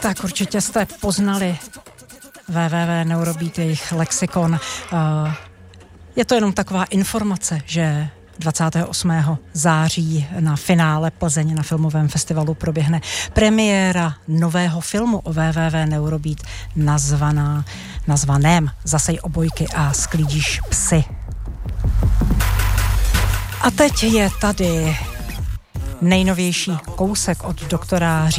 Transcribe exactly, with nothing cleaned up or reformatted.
Tak určitě jste poznali w w w tečka neurobeat, jejich lexikon. Je to jenom taková informace, že dvacátého osmého září na finále Plzeň na filmovém festivalu proběhne premiéra nového filmu o w w w tečka neurobeat nazvaná, nazvaném Zasej obojky a sklídíš psy. A teď je tady nejnovější kousek od doktora